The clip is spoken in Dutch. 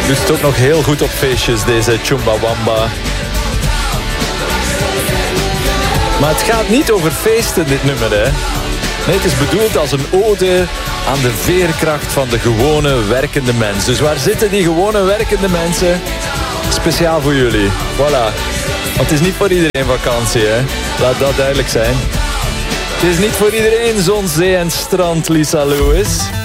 Lust ook nog heel goed op feestjes, deze Chumbawamba. Maar het gaat niet over feesten, dit nummer, hè. Nee, het is bedoeld als een ode aan de veerkracht van de gewone werkende mens. Dus waar zitten die gewone werkende mensen? Speciaal voor jullie. Voilà. Want het is niet voor iedereen vakantie, hè. Laat dat duidelijk zijn. Het is niet voor iedereen zon, zee en strand, Lisa Lewis.